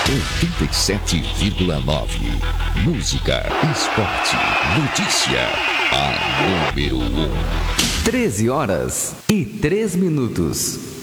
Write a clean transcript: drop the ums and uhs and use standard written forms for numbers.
87,9. Música, esporte, notícia. A número 1. 13 horas e 3 minutos.